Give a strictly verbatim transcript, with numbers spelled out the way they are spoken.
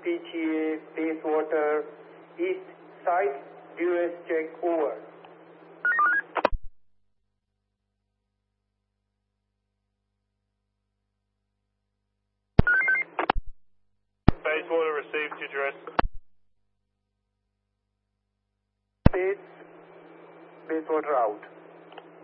P G A, Bayswater, East Site, Duress check, over. Bayswater received to Duress. Base, Bayswater out.